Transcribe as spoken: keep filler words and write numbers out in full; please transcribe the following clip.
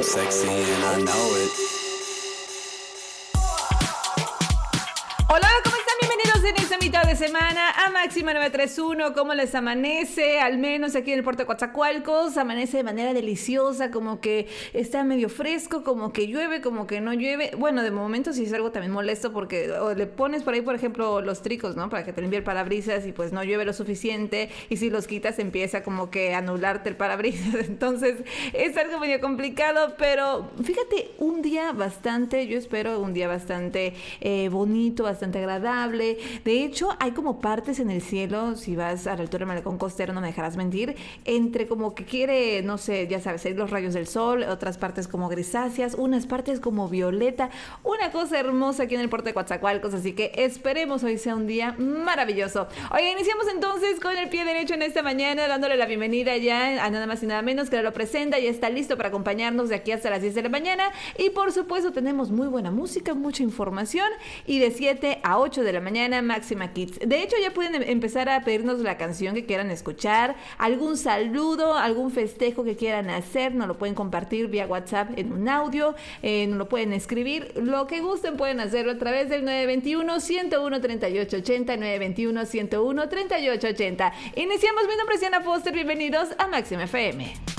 sexy and I know it. Hola, ¿cómo están? Bienvenidos en esta mitad de semana a Máxima nueve tres uno. ¿Cómo les amanece? Al menos aquí en el puerto de Coatzacoalcos amanece de manera deliciosa, como que está medio fresco, como que llueve, como que no llueve. Bueno, de momento sí es algo también molesto porque o le pones por ahí, por ejemplo, los tricos, ¿no? Para que te limpie el parabrisas y pues no llueve lo suficiente, y si los quitas empieza como que a anularte el parabrisas. Entonces es algo medio complicado, pero fíjate, un día bastante, yo espero un día bastante eh, bonito, bastante agradable. De hecho, hay como partes en el cielo, si vas a la altura del Malecón Costero, no me dejarás mentir, entre como que quiere, no sé, ya sabes, salir los rayos del sol, otras partes como grisáceas, unas partes como violeta, una cosa hermosa aquí en el puerto de Coatzacoalcos, así que esperemos hoy sea un día maravilloso. Oye, iniciamos entonces con el pie derecho en esta mañana, dándole la bienvenida ya a nada más y nada menos que lo presenta, ya está listo para acompañarnos de aquí hasta las diez de la mañana, y por supuesto tenemos muy buena música, mucha información, y de siete a ocho de la mañana Máxima Kids. De hecho, ya pueden em- empezar a pedirnos la canción que quieran escuchar, algún saludo, algún festejo que quieran hacer, nos lo pueden compartir vía WhatsApp en un audio, eh, nos lo pueden escribir, lo que gusten pueden hacerlo a través del nueve veintiuno, ciento uno, treinta y ocho ochenta, nueve veintiuno, ciento uno, treinta y ocho ochenta. Iniciamos. Mi nombre es Diana Foster, bienvenidos a Máxima F M.